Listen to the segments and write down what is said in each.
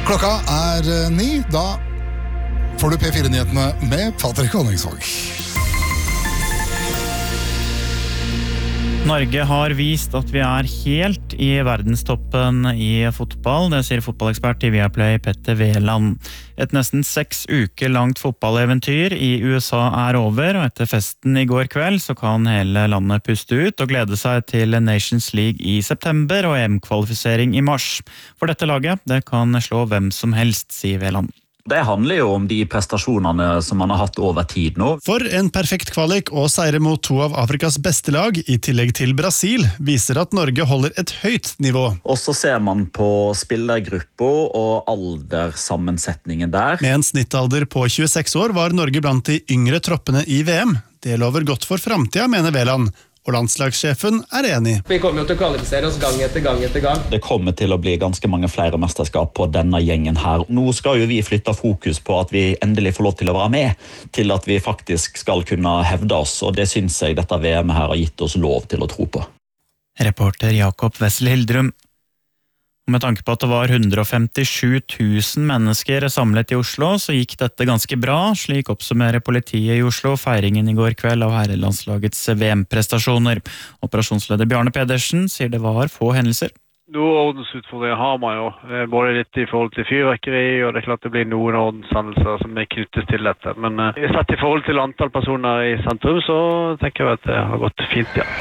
Klokka 9, da får du P4-nyhetene med Patrick Honningsvåg. Norge har vist at vi helt i verdenstoppen i fotball, det sier fotballekspert i Viaplay Petter Veland. Et nesten 6 uker langt fotballeventyr i USA over, og etter festen i går kveld så kan hele landet puste ut og glede seg til Nations League i september og EM-kvalifisering i mars. For dette laget, det kan slå hvem som helst, sier Veland. Det handler jo om de prestasjonene som man har hatt over tid nå. For en perfekt kvalik og seire mot 2 av Afrikas beste lag, i tillegg til Brasil, viser at Norge holder et høyt nivå. Og så ser man på spillergruppa og alderssammensetningen der. Med en snittalder på 26 år var Norge blant de yngre troppene i VM. Det lover godt for fremtiden, mener Veland. Og landslagssjefen enig. Vi kommer jo til å kvalifisere oss gang etter gang. Det kommer til å bli ganske mange flere mesterskap på denne gjengen her. Nå skal jo vi flytte fokus på at vi endelig får lov til å være med, til at vi faktisk skal kunne hevde oss, og det synes jeg dette VM her har gitt oss lov til å tro på. Reporter Jakob Wessel Hildrum. Med tanke på at det var 157 000 mennesker samlet i Oslo, så gikk dette ganske bra, slik oppsummerer politiet i Oslo feiringen i går kveld av herrelandslagets VM-prestasjoner. Operasjonsleder Bjarne Pedersen sier det var få hendelser. Noen ordensutfordringer har man jo, både litt i forhold til fyrverkeri, og det er klart det blir noen ordenshendelser som knyttes til dette. Men sett i forhold til antall personer i sentrum, så tenker jeg at det har gått fint, ja.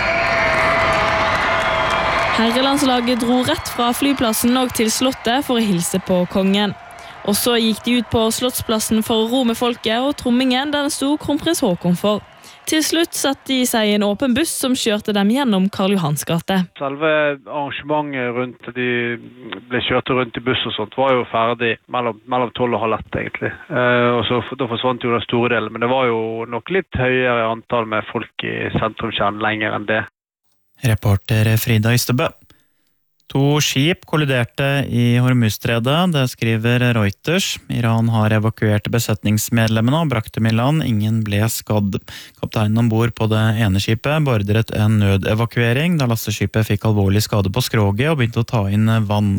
Herrelandslaget dro rett fra flyplassen og til slottet for å hilse på kongen. Og så gikk de ut på Slottsplassen for å ro med folket, og trommingen den sto kronprins Haakon for. Til slutt satte de seg i en åpen buss som kjørte dem gjennom Karl Johans gate. Selve arrangementet rundt, de ble kjørt rundt i buss og sånt, var jo ferdig mellom 12 og halv 1 egentlig. Og så da forsvant jo den store delen, men det var jo nok litt høyere antall med folk i sentrumskjernen lenger enn det. Reporter Frida Ystebø. 2 skip kolliderte i Hormuzstredet, det skriver Reuters. Iran har evakuert besetningsmedlemmene og brakt dem i land. Ingen ble skadd. Kapteinen ombord på det ene skipet beordret en nødevakuering da lasteskipet fikk alvorlig skade på skroget og begynte å ta inn vann.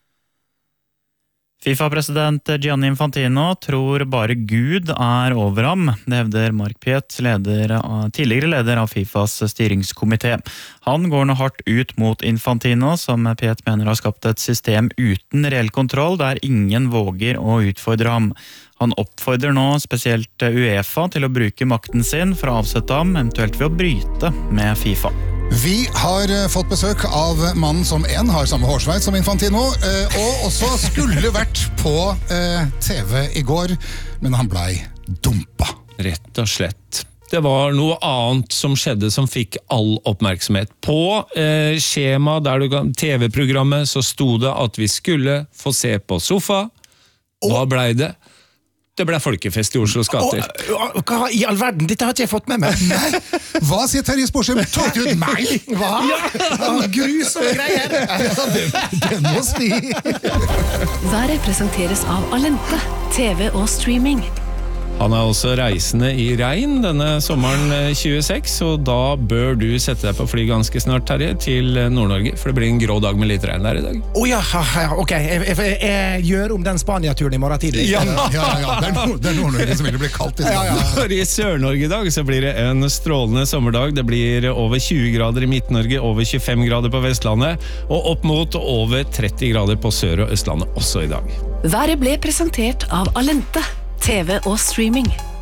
FIFA-president Gianni Infantino tror bare Gud over ham. Det hevder Mark Piet, tidligere leder av FIFAs styringskomité. Han går nå hardt ut mot Infantino, som Piet mener har skapt et system uten reell kontroll, der ingen våger å utfordre ham. Han oppfordrer nå spesielt UEFA til å bruke makten sin for å avsette ham, eventuelt ved å bryte med FIFA. Vi har fått besøk av mannen som har samme hårsveis som Infantino, og også skulle vært på TV i går, men han ble dumpa. Rett og slett. Det var noe annet som skjedde som fikk all oppmerksomhet. På skjema der TV-programmet så sto det at vi skulle få se på sofa. Hva ble det? Det ble folkefest i Oslos gater. Hva i all verden? Dette har ikke jeg fått med meg. Nei, hva sier Terje Sporsem? Tok du ut meg? Hva? Grusomme greier. Den må svi. Været presenteres av Alente, TV og streaming. Han også reisende i regn denne sommeren 26, og da bør du sette deg på fly ganske snart, Terje, til Nord-Norge, for det blir en grå dag med litt regn der i dag. Ja, ok. Jeg gjør om den Spania-turen i morgen tidlig. Ja. Det er Nord-Norge som vil bli kaldt i dag. I Sør-Norge i dag så blir det en strålende sommerdag. Det blir over 20 grader i Midt-Norge, over 25 grader på Vestlandet, og opp mot over 30 grader på Sør- og Østlandet også i dag. Været ble presentert av Alente, TV og streaming.